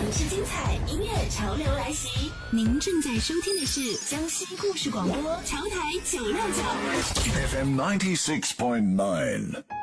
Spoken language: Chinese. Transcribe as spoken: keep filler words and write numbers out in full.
影视精彩，音乐潮流来袭。您正在收听的是江西故事广播潮台九六九 F M ninety six point nine。